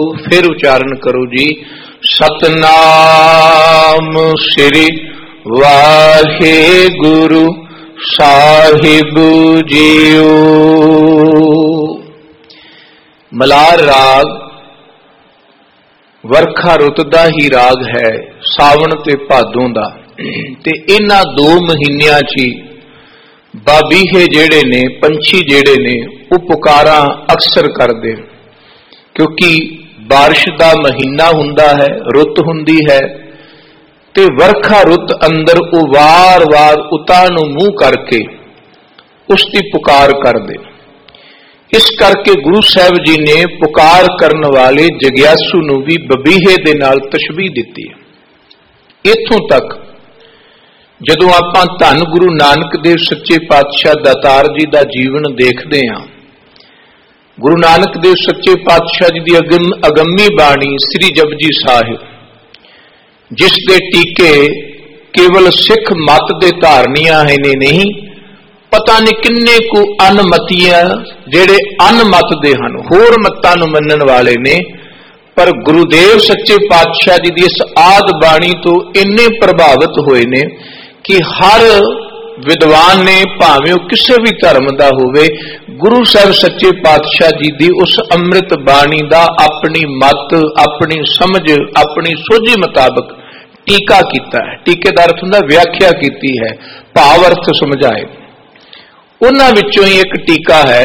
फिर उच्चारण करो जी। सतनाम श्री वाहेगुरु साहिब जीओ। मलार राग वर्खा रुत दा ही राग है, सावन ते भादों दा। ते इन्हां 2 महीनियां च बाबीहे जेड़े ने, पंछी जेड़े ने, वो पुकारां अक्सर करदे, क्योंकि बारिश का महीना हुंदा है, रुत हुंदी है, ते वर्खा रुत अंदर वो वार वार उतां नूं मूंह करके उसकी पुकार करदे। इस करके गुरु साहब जी ने पुकार करन वाले जग्यासू नूं भी बबीहे दे नाल तशबीह दित्ती है। इत्थों तक जदों आपां धन गुरु नानक देव सच्चे पातशाह दातार जी का जीवन देखते हैं, गुरु नानक देव सच्चे पातशाह जी की अगम्मी बाणी श्री जपजी साहिब, जिस दे टीके केवल सिख मत दे धारनियां है ने नहीं, पता नहीं किन्ने को अनमतियां जेड़े अनमत दे हन, होर मतां नूं मनण वाले ने, पर गुरुदेव सच्चे पातशाह जी की इस आद बाणी तो इन्ने प्रभावित होए ने कि हर विद्वान ने, भावें किसी भी धर्म का होवे, गुरु साहब सच्चे पातशाह जी की उस अमृत बाणी का अपनी मत, अपनी समझ, अपनी सोझी मुताबक टीका कीता है। टीके का अर्थ हुंदा व्याख्या कीती है, भाव अर्थ समझाए। उन्हां विचों ही एक टीका है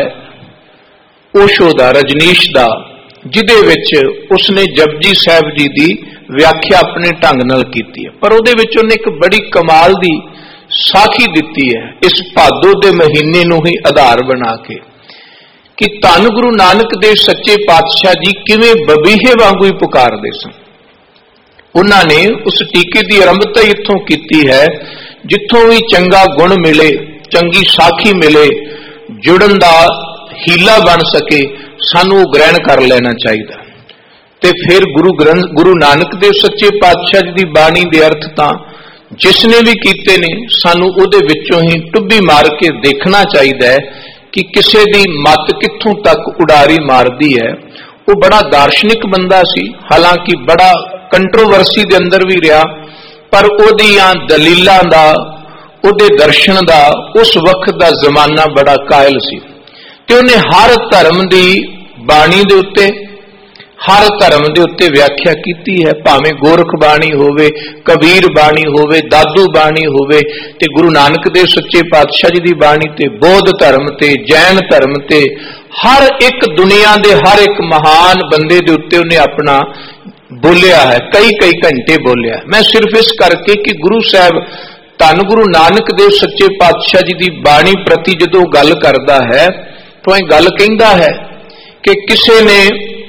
ओशो दा, रजनीश दा, जिहदे विच उसने जपजी साहब जी की व्याख्या अपने ढंग नाल कीती है, पर उहदे विच उहने एक बड़ी कमाल दी साखी दिती है इस भादो के महीने नूं ही आधार बना के, कि धन गुरु नानक देव सच्चे पातशाह जी किवें बबीहे वांगू ही पुकारदे सन। उन्होंने उस टीके की आरंभता इत्थों कीती है, जिथों भी चंगा गुण मिले, चंगी साखी मिले, जुड़न दा हीला बन सके, सानू ग्रहण कर लेना चाहिए। ते फिर गुरु नानक देव सच्चे पातशाह जी की बाणी के अर्थ तां जिसने भी कीते ने, सानू उहदे विचों ही टुब्बी मार के देखना चाहिए कि किसी दी मत कित्थों तक उडारी मारदी है। वो बड़ा दार्शनिक बंदा सी, हालांकि बड़ा कंट्रोवर्सी दे अंदर भी रहा, पर उहदियां दलीलां दा, उहदे दर्शन दा उस वक्त दा जमाना बड़ा कायल सी, ते उहने हर धर्म दी बाणी दे उत्ते, हर धर्म के उत्ते व्याख्या की है, भावें गोरख बाणी होवे, कबीर बाणी होवे, दादू बाणी होवे, ते गुरु नानक देव सच्चे पातशाह जी की बाणी ते, बौद्ध धर्म ते, जैन धर्म ते, हर एक दुनिया के हर एक महान बंदे दे उत्ते उन्हें अपना बोलिया है, कई कई घंटे बोलिया। मैं सिर्फ इस करके कि गुरु साहब धन गुरु नानक देव सच्चे पातशाह जी की बाणी प्रति जदों गल करदा है, तो यह गल कहंदा है कि किसी ने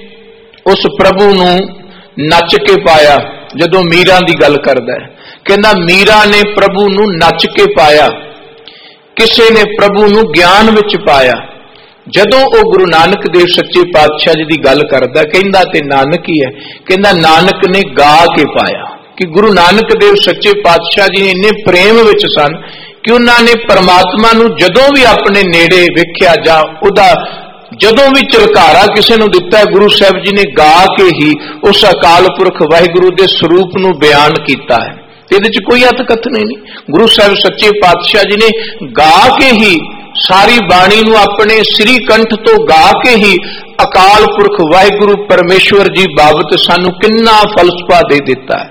उस प्रभु नूं नच के पाया। जदों मीरा की गल करदा है, कहंदा मीरा ने प्रभु नूं नच के पाया, किसी ने प्रभु नूं ज्ञान विच पाया। जदों वो गुरु नानक देव सच्चे पातशाह जी की गल करदा, कहंदा ते नानक ही है, कहंदा नानक ने गा के पाया, कि गुरु नानक देव सच्चे पातशाह जी इन्ने प्रेम विच सन कि उन्होंने परमात्मा नूं जदों भी अपने नेड़े वेख्या जां उहदा जदों भी झलकारा किसी नूं दिता, गुरु साहब जी ने गा के ही उस अकाल पुरख वाहिगुरु के स्वरूप नूं बयान किया है। इहदे च कोई अत कथन नहीं। गुरु साहब सच्चे पातशाह जी ने गा के ही सारी बाणी नूं अपने श्री कंठ तो गा के ही अकाल पुरख वाहिगुरु परमेश्वर जी बाबत सानू किन्ना फलसफा दे दिता है।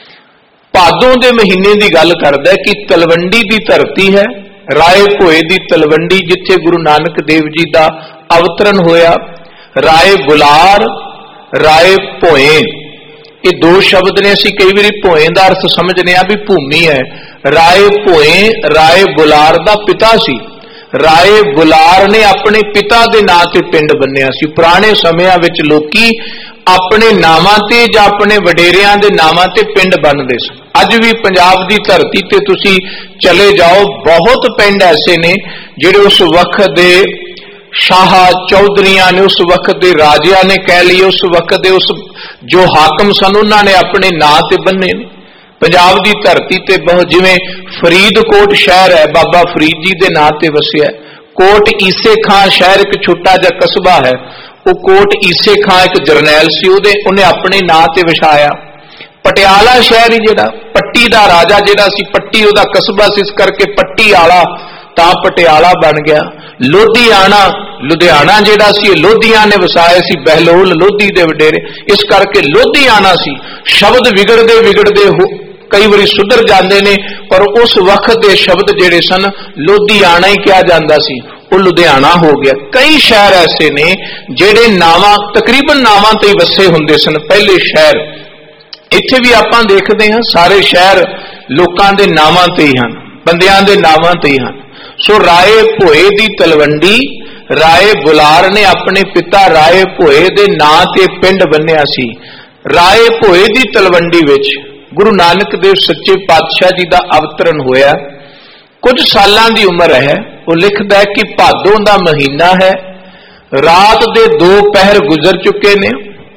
भादों के महीने की गल करदा है कि तलवंडी की धरती है, राय भोए की तलवंडी, जिथे गुरु नानक देव जी का अवतरण होया। राय बुलार, राय भोए, ये 2 शब्द ने। असीं कई बार भोए का अर्थ समझने भी भूमि है। राय भोए राय बुलार का पिता सी। राय बुलार ने अपने पिता के नां ते पिंड बन्निया सी। पुराने समयां विच लोकी अपने नावां ते जां अपने वडेरियां दे नावां ते पिंड बन्नदे सन। अज भी पंजाब की धरती ते तुसीं चले जाओ, बहुत पिंड ऐसे ने जिहड़े उस वक्त दे शाह चौधरिया ने, उस वक्त के राजिया ने कह लिए, उस वक्त के उस जो हाकम सन उन्होंने अपने नां ते बन्ने ने। पंजाब की धरती ते बहुत, जिवें फरीदकोट शहर है, बाबा फरीद जी के नां ते वसिया। कोट ईसे खां शहर एक छोटा जिहा कस्बा है, ਉਹ ਕੋਟ ਈਸੇ ਖਾਂ एक जरनैल सी, ਉਹਨੇ अपने ਨਾਂ ते विछाया। पटियाला शहर ही जिहड़ा पट्टी दा राजा जिहड़ा सी, पट्टी ਉਹਦਾ कस्बा सी, इस करके पट्टी आला तां पटियाला बन गया। लोधियाना लुधियाना जिहड़ा सी लोधियां ने वसाया सी, बहलोल लोधी दे वडेरे, इस करके लोधियाना सी। शब्द विगड़दे विगड़दे कई बारी सुधर जाते ने, पर उस वक्त के शब्द जिहड़े सन लोधियाना ही कहा जाता सी, वो लुधियाना हो गया। कई शहर ऐसे ने जिहड़े नावां तकरीबन नावां ते ही वसे हुंदे सन पहले शहर। इत्थे भी आपां देखदे हां सारे शहर लोकां दे नावां ते ही हन, बंदियां दे नावां ते ही हन। सो राए भोए दी तलवंडी, राए बुलार ने अपने पिता राए भोए दे नां ते पिंड बन्निया सी। राए भोए दी तलवंडी विच गुरु नानक देव सच्चे पातशाह जी का अवतरण होया। कुछ सालां दी उम्र है। वो लिखदा है कि भादों दा महीना है, रात दे 2 पहर गुजर चुके ने।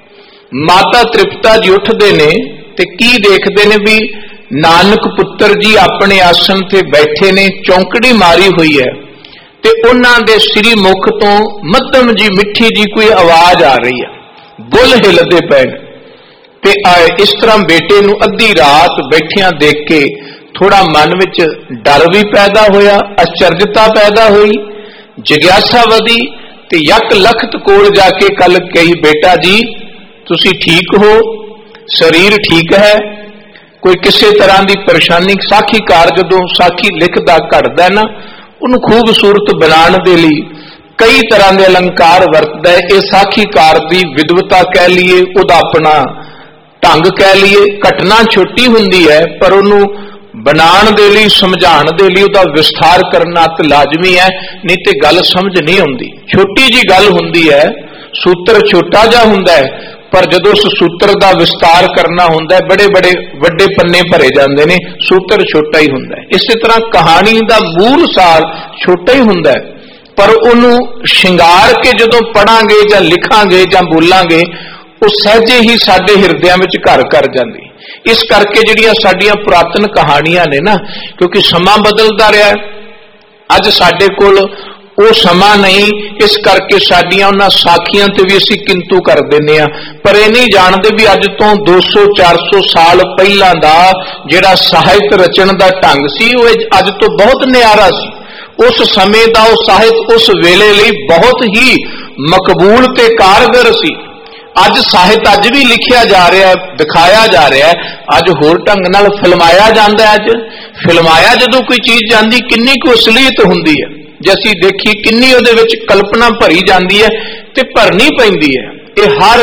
माता तृप्ता जी उठदे ने ते की देखदे ने भी नानक पुत्र जी अपने आसन ते बैठे ने, चौंकड़ी मारी हुई है ते उन्हां दे सिरी मुख तो मध्यम जी मिठी जी कोई आवाज आ रही है, बुल हिलदे पए ते इस तरह बेटे नूं अद्धी रात बैठियां देख के थोड़ा मन विच डर भी पैदा होया, आश्चर्यता पैदा हुई, जिग्यासा वधी ते यक लखत कोल जाके कल कही, बेटा जी तुसी ठीक हो, शरीर ठीक है, कोई किसी तरह की परेशानी। साखीकार जदों साखी लिखदा घड़दा ना, उन्होंने खूबसूरत बनाने के लिए कई तरह के अलंकार वरतदा है। ये साखीकार की विद्वता कह लीए, उहदा अपना ढंग कह लीए। घटना छोटी हुंदी है पर उन्होंने बनाने के लिए, समझाने के लिए उहदा विस्तार करना तो लाजमी है, नहीं तो गल समझ नहीं आउंदी। छोटी जी गल हुंदी है, सूत्र छोटा जा हुंदा है, पर जदों उस सूत्र का विस्तार करना होंदा है, बड़े बड़े वड्डे पन्ने भरे जाते हैं, सूत्र छोटा ही होंदा है। इस तरह कहानी का मूल सार छोटा ही होंदा है, पर उन्होंने शिंगार के जदों पढ़ांगे जां लिखांगे जां बोलांगे, वो सहजे ही साडे हिरदियां विच घर कर जांदी। इस करके जिहड़ियां साडीआं पुरातन कहानियां ने ना, क्योंकि समा बदलदा रहा है, अज साडे कोल वो समा नहीं, इस करके साडियां उन्हां साखियां ते भी असीं किंतु कर दिंदे हां, पर ये नहीं जानते भी अज तो 200-400 साल पहलां दा जिहड़ा साहित्य रचन दा ढंग सी, वो अज तो बहुत न्यारा सी। उस समय दा वो साहित्य उस वेले लई बहुत ही मकबूल ते कारगर सी। अज साहित्य अज भी लिखिया जा रहा है, दिखाया जा रहा है, अज होर ढंग नाल फिल्माया जाता है। अज फिल्माया जदों कोई चीज़ जाती किन्नी को असलीयत हुंदी है, जे असीं देखी किन्नी उहदे विच कल्पना भरी जाती है ते भरनी पैंदी है। ये हर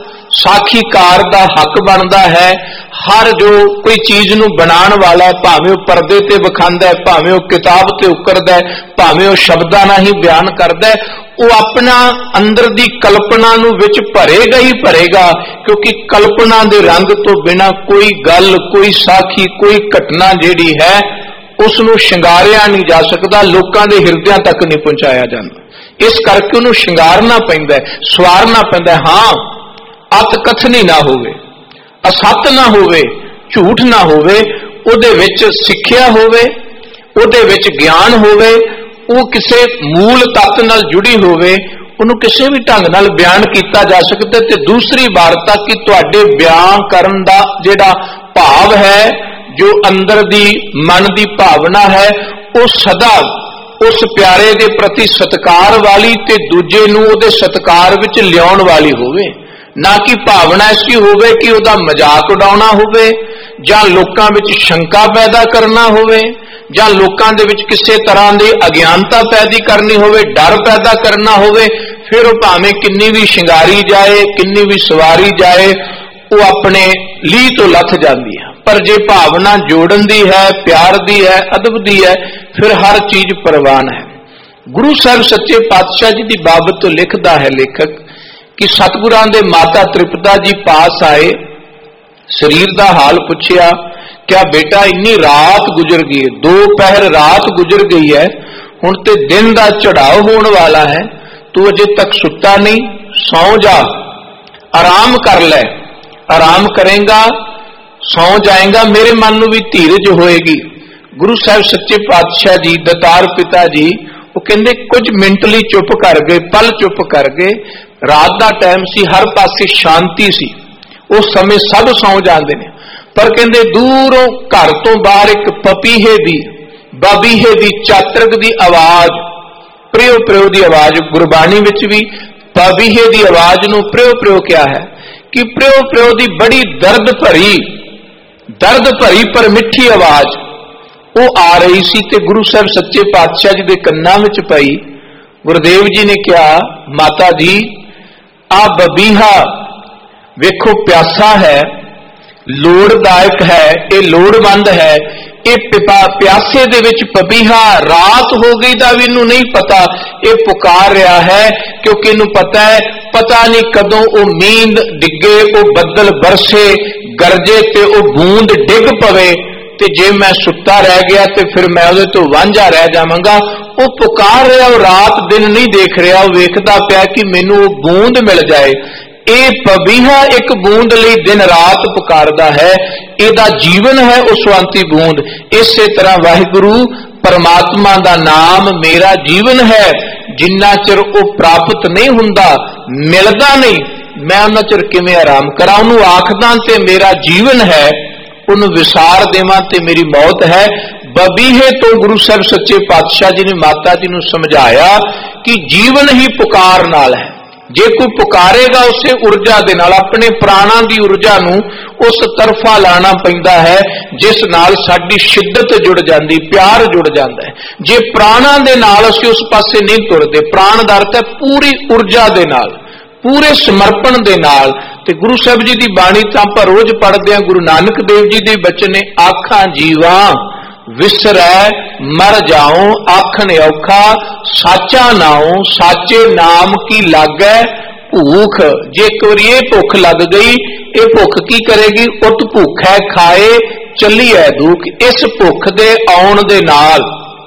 साखीकार दा हक बनता है। हर जो कोई चीज़ नूं बनाने वाला है, भावें वो पर्दे ते विखांदा है, भावें वो किताब ते उकरदा है, भावें वो शब्दां नाल ही बयान करदा है, वो अपना अंदर दी कल्पना नूं विच भरेगा ही भरेगा, क्योंकि कल्पना दे रंग तो बिना कोई गल, कोई साखी, कोई घटना जिहड़ी है उसनूं शिंगारिया नहीं जा सकता, लोकां दे हिरदियां तक नहीं पहुंचाया जाता। इस करके उन्होंने शिंगारना पैंदा है, सवारना पैंदा है। हाँ, अत कथनी ना होवे, असत ना होवे, झूठ ना होवे, उहदे विच सिੱਖਿਆ होवे, उहदे विच ज्ञान होवे, वो किसी मूल तत्त नाल जुड़ी होवे, उन्होंने किसी भी ढंग नाल बयान किया जा सकता। ते दूसरी वार्ता कि तुहाडे बयान करन दा जिहड़ा भाव है, जो अंदर दी मन दी भावना है, वो सदा उस प्यारे दे प्रति सत्कार वाली ते दूजे नूं उहदे सत्कार विच लियाउण वाली होवे, ना कि भावना ऐसी होवे कि उहदा मजाक उड़ाउणा होवे, जां लोकां विच शंका पैदा करना होवे, जां लोकां दे विच किसी तरह की अज्ञानता पैदा करनी होवे, डर पैदा करना होवे। फिर वो भावें किन्नी भी शिंगारी जाए, किन्नी भी सवारी जाए, वो अपने लीह तो लथ जाती है। पर जे भावना जोड़न दी है, प्यार दी है, अदब दी है, फिर हर चीज परवान है। गुरु साहब सच्चे पातशाह जी की बाबत तो लिखता है लेखक कि सतगुरां दे माता तृप्ता जी पास आए, शरीर का हाल पूछया, क्या बेटा इन्नी रात गुजर गई है, 2 पहर रात गुजर गई है, हुण ते दिन का चढ़ाव होने वाला है, तू अजे तक सुता नहीं, सौ जा, आराम कर ले, आराम करेगा सौ जाएगा, मेरे मन में भी धीरज होएगी। गुरु साहब सच्चे पातशाह जी, दतार पिता जी, वो कहते कुछ मिनट लिए चुप कर गए, पल चुप कर गए। रात का टाइम सी, हर पासे शांति सी, उस समय सब सौ जाते हैं। पर कहते दूरों घर तो बाहर एक पपीहे दी बबीहे दी चातरक दी आवाज, प्रियो प्रियो दी आवाज, गुरबाणी विच भी पबीहे दी आवाज नूं प्रियो प्रियो क्या है कि प्रियो प्रियो दी बड़ी दर्द भरी पर मिठी आवाज वो आ रही सी ते गुरु साहब सच्चे पातशाह जी दे कन्नां विच पई। गुरुदेव जी ने कहा, माता जी आ बबीहा वेखो प्यासा है, लोड़दायक है, ये लोड़वंद है। ये प्यासे दे विच बबीहा रात हो गई दा भी इनू नहीं पता, ये पुकार रहा है क्योंकि इनू पता है पता नहीं कदों वो नींद डिगे, वो बदल बरसे गरजे ते वो बूंद डिग पवे ते जे मैं सुता रह गया तो फिर मैं उहदे तो वांझा रह जावांगा। वो पुकार रहा, वो रात दिन नहीं देख रहा, वो वेखदा पिया कि मैनू वो बूंद मिल जाए। ये पबीहा एक बूंद लई दिन रात पुकारदा है, इहदा जीवन है उसवंती बूंद। इसे तरह वाहिगुरु परमात्मा दा नाम मेरा जीवन है। जिन्ना चिर वो प्राप्त नहीं हुंदा, मिलदा नहीं, मैं उन्ना चिर किवें आराम करा। उन्होंने आखदा ते मेरा जीवन है, उन्हें विसार देवां ते मेरी मौत है। बबीहे तो गुरु साहब सच्चे पातशाह जी ने माता जी ने समझाया कि जीवन ही पुकार नाल है। जे कोई पुकारेगा उसे ऊर्जा दे नाल अपने प्राणा की ऊर्जा नूं उस तरफा लाना पैंदा है जिस नाल साडी शिद्दत जुड़ जाती, प्यार जुड़ जाता है। जे प्राणा दे नाल असीं उस पासे नहीं तुरदे, प्राण दा अर्थ है पूरी ऊर्जा दे नाल, पूरे समर्पण दे नाल। ते गुरु साहब जी की बाणी तो आप रोज पढ़ते हैं। गुरु नानक देव जी के बचन ने, आखा जीवा विसरै मर जाओ, आखन औखा साचा नाओ, साचे नाम की लागै भूख। जे एक बार ये भुख लग गई, ये भुख की करेगी, उत भूखै खाए चली है दुख। इस भुख दे आउण दे नाल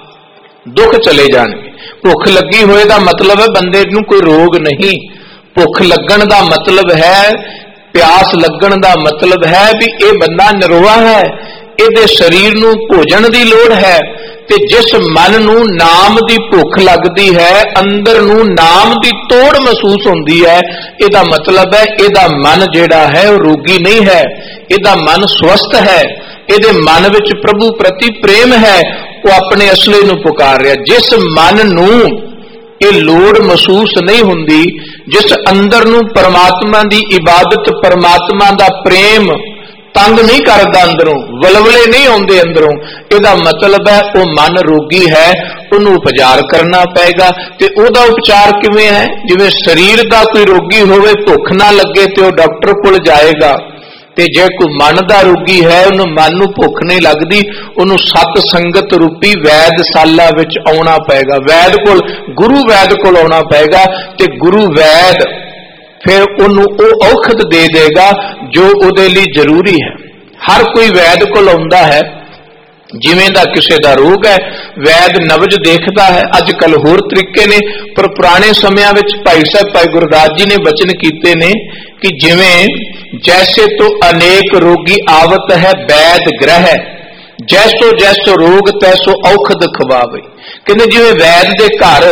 दुख चले जाणगे। भुख लगी होए दा मतलब है बंदे नूं कोई रोग नहीं। भुख लगन दा मतलब है, प्यास लगन दा मतलब है भी ये बंदा निरोआ है, इहदे शरीर नूं भोजन दी लोड़ है। ते जिस मन नूं नाम दी भुख लगदी है, अंदर नूं नाम दी तोड़ महसूस होंदी है, इहदा मतलब है इहदा मन जिहड़ा है वो रोगी नहीं है, इहदा मन स्वस्थ है, इहदे मन विच प्रभु प्रति प्रेम है, वो अपने असले नूं पुकार रहा। जिस मन नूं ये लोड़ महसूस नहीं हुंदी, जिस अंदर नूं परमात्मा दी इबादत, परमात्मा दा प्रेम तंग नहीं करदा, अंदरों वलवले नहीं आउंदे अंदरों, इहदा मतलब है वो मन रोगी है, उन्होंने उपचार करना पेगा। ते उहदा उपचार किवें है? जिवें शरीर दा कोई रोगी होवे, भुख ना लगे तो वह डॉक्टर कोल जाएगा, ते जे कोई मन दा रोगी है, उन्होंने मन नूं भुख नहीं लगदी, उन्होंने सत संगत रूपी वैदशाला विच आउणा पेगा। वैद कोल, गुरु वैद कोल आउणा पेगा, ते गुरु वैद फिर उन्होंने वो औखद दे देगा जो उहदे लई जरूरी है। हर कोई वैद कोल आउंदा है, जिवें दा किसी दा रोग है, वैद नवज देखता है। अजकल होर तरीके ने, पर पुराने समयां विच भाई साहब भाई गुरदास जी ने बचन कीते ने कि जिवें जैसे तो अनेक रोगी आवत है वैद ग्रह, जैसो जैसो रोग तैसो औखद खवावे। कहते जिवें वैद दे घर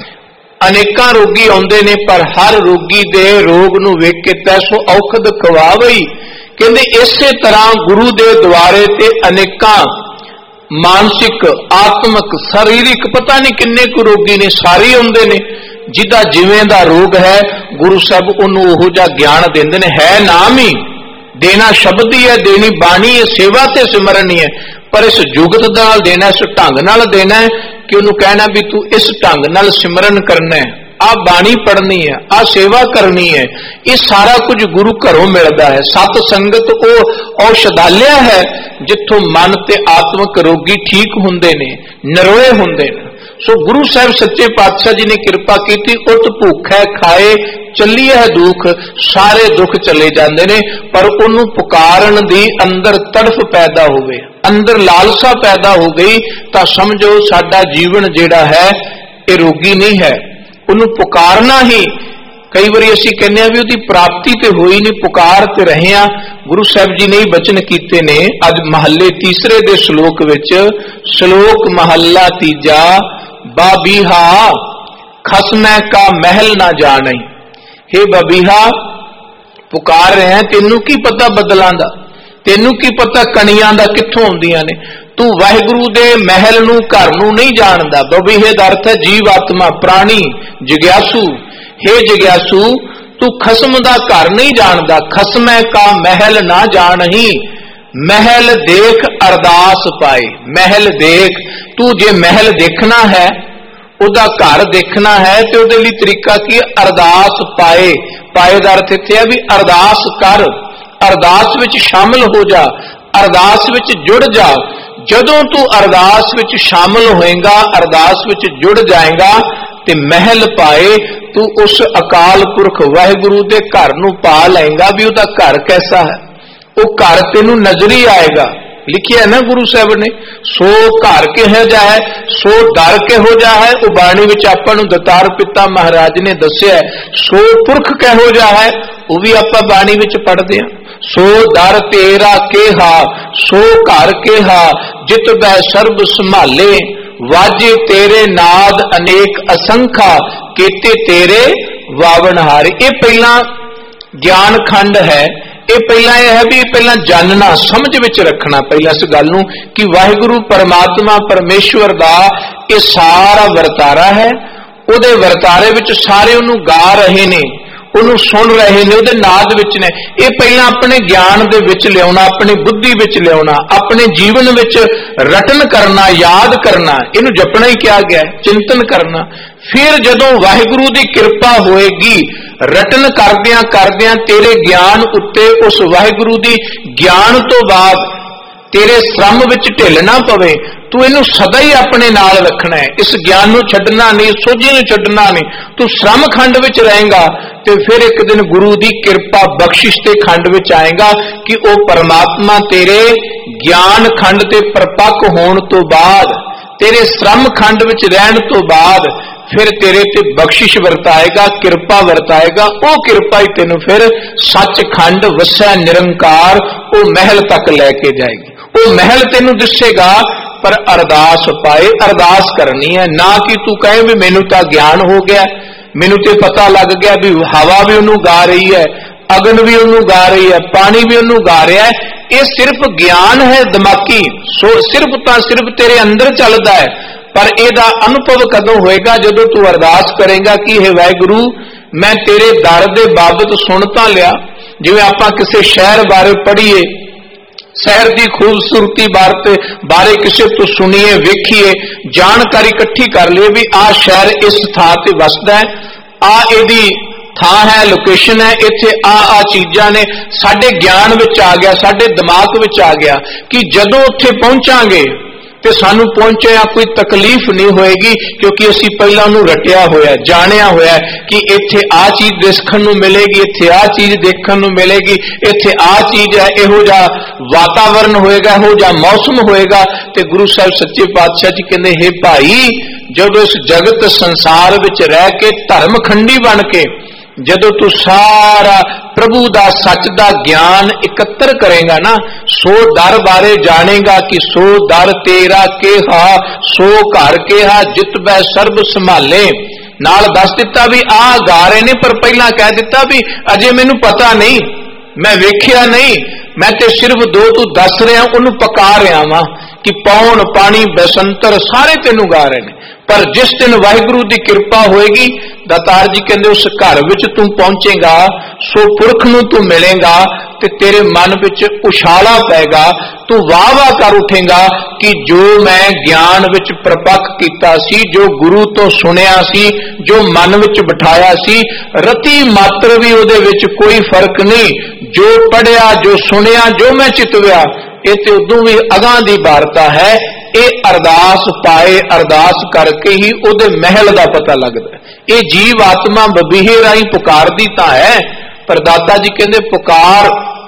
अनेकां रोगी आउंदे ने, पर हर रोगी दे रोग नूं वेख के तैसो औखद खवावे। कहते इसे तरह गुरु दे द्वारे ते अनेकां मानसिक, आत्मक, शारीरिक पता नहीं किन्ने को रोगी ने, सारे आउंदे ने। जिदा जिवें दा रोग है, गुरु साहब उन्होंने ओहो जिहा ज्ञान देंदे ने। है नाम ही देना, शब्द ही है, देनी बाणी है, सेवा ते सिमरन ही है, पर इस जुगत नाल देना, इस ढंग नाल देना है कि उन्होंने कहना भी तू इस ढंग नाल सिमरन करना है, आ बाणी पढ़नी है, आ सेवा करनी है। ये सारा कुछ गुरु घरों मिलता है। सत संगत वो औषधालय है जिथों मन ते आत्मक रोगी ठीक हुंदे ने, नरोए हुंदे ने। सो गुरु साहब सच्चे पातशाह जी ने कृपा की, उत भूखै खाए चली है दुख। सारे दुख चले जाते ने, पर उन्होंने पुकारन दी अंदर तड़फ पैदा होवे, अंदर लालसा पैदा हो गई, तो समझो साडा जीवन जिहड़ा है ये रोगी नहीं है। उन्होंने पुकारना ही, कई बार असीं कहने भी उसकी प्राप्ति तो होई नहीं, पुकार ते रहे हैं। गुरु साहब जी ने ही बचन कीते ने। अज महले तीसरे दे श्लोक विच, श्लोक महला तीजा, बाबीहा खसमै का महल ना जाने। हे बबीहा पुकार रहे हैं, तेनू की पता बदलों का, तेनू की पता कणियां दा कित्थों आउंदियां ने, तू वाहिगुरू दे महल नू घर नू नहीं जानदा। बबीहे दा अर्थ है जीव आत्मा प्राणी जिग्यासू। हे जिग्यासू तू खसम दा घर नहीं जानदा, खसमै का महल ना जानही। महल देख अरदास पाए, महल देख, तू जे महल देखना है, उदा घर देखना है तो उहदे लई तरीका की अरदास पाए। पाए दा अर्थ इत्थे है भी अरदास कर, अरदास विच शामिल हो जा, अरदास विच जुड़ जा। जदों तू अरदास विच शामिल होएगा, अरदास विच जुड़ जाएगा ते महल पाए, तू उस अकाल पुरख वाहिगुरू दे घर नू पा लेगा भी उहदा घर कैसा है, वो घर तेनू नजर ही आएगा। लिखिया ना गुरु साहब ने, सो घर किहो जा है, सो दर किहो जा है, वो बाणी विच आपां नूं दतार पिता महाराज ने दस्सिया है। सो पुरख किहो जा है, वो भी आपां बाणी विच पढ़दे हां। सो दर तेरा केहा, सो घर केहा, जित बै सर्ब संभाले, वाजे तेरे नाद अनेक असंखा, केते तेरे वावनहारे। ये पहला ज्ञान खंड है, ये पहला यह है भी पहला जानना समझ विच रखना पहला इस गल नूं कि वाहिगुरू परमात्मा परमेश्वर दा ये सारा वरतारा है। उहदे वरतारे विच सारे उहनूं गा रहे ने, उहनूं सुन रहे ने, उहदे नाद विच ने। ये पहला अपने ज्ञान दे विच लियाउणा, अपनी बुद्धि विच लियाउणा, अपने जीवन विच रटन करना, याद करना, इहनूं जपना ही किया गया है, चिंतन करना। फिर जदों वाहिगुरू दी कृपा होएगी, रटन करदियां करदियां तेरे ज्ञान उत्ते उस वाहिगुरू दी ज्ञान तो बाद तेरे श्रम विच ढिल ना पवे, तू इनू सदा ही अपने नाल रखना है, इस ज्ञान नू छड्डना नहीं, सोझी नू छड्डना नहीं। तू श्रम खंड विच रहेगा तो फिर एक दिन गुरु दी कृपा बख्शिश ते खंड विच आएगा कि वो परमात्मा तेरे ज्ञान खंड ते परपक्क होण तो बाद, तेरे श्रम खंड विच रहण तो बाद फिर तेरे ते बख्शिश वरताएगा, कृपा वरताएगा। वो कृपा ही तेनू फिर सचखंड वसै निरंकार वो महल तक लैके जाएगी। वो महल तेनू दिसेगा पर अरदास पाए, अरदास करनी है ना कि तू कहे भी मैनू तां ज्ञान हो गया, मैनू ते पता लग गया भी हवा भी उन्होंने गा रही है, अग्न भी उन्होंने गा रही है, पानी भी उन्होंने गा रहा है। ये सिर्फ ज्ञान है दिमागी, सिर्फ तां सिर्फ तेरे अंदर चलता है, पर एदा अनुभव कदों होएगा जदों तू अरदास करेगा कि हे वाहिगुरू मैं तेरे दर दे बाबत सुन तां लिया, जिवें आपां किसी शहर बारे पढ़ीए, शहर की खूबसूरती बारे किसी तो सुनीए, वेखीए, जानकारी इकट्ठी कर लिए भी आ शहर इस थां ते वसदा है, आ इहदी थां है, लोकेशन है, इत्थे आ चीज़ां ने, साडे ज्ञान विच आ गया, साडे दिमाग विच आ गया कि जदों उत्थे पहुंचांगे ते सानू पहुंचिया कोई तकलीफ नहीं होएगी, क्योंकि असी पहला उन्होंने रटिया होया, जानिया होया कि इत्थे आ चीज देखण नूं मिलेगी, इत्थे आ चीज देखण नूं मिलेगी, इत्थे आ चीज है, इहो जा वातावरण होएगा, इहो जा मौसम होएगा। ते गुरु साहब सच्चे पातशाह जी कहंदे हे भाई जब इस जगत संसार विच रह के धर्म खंडी बन के जदों तू सारा प्रभु दा सच दा ज्ञान इकत्र करेगा ना, सो दर बारे जानेगा कि सो दर तेरा केहा, सो घर केहा, जित बै सर्ब संभाले। नाल दस दिता भी आ गा रहे ने, पर पहला कह दिता भी अजे मैनू पता नहीं, मैं वेखिया नहीं, मैं ते सिर्फ दो तू दस रहा, उन्होंने पका रहा वा कि पौन पानी बसंतर सारे तेनू गा रहे ने। पर जिस दिन वाहिगुरू की कृपा होएगी, दातार जी कहते उस घर विच तू पहुंचेगा, सो पुरख नूं तू मिलेगा ते तेरे मन विच उछाला पैगा, तू वाह वाह कर उठेगा कि जो मैं ज्ञान विच प्रपक्क कीता सी, जो गुरु तो सुनिया सी, जो मन विच बिठाया सी, रति मात्र भी उहदे विच कोई फर्क नहीं, जो पढ़िया, जो सुनिया, जो मैं चितविया, ये तो उदों भी अगां दी वार्ता है। ये अरदास पाए, अरदास करके ही उहदे महल का पता लगता है। ये जीव आत्मा बबीहे राही पुकारदी तां है, पर दाता जी कहते पुकार,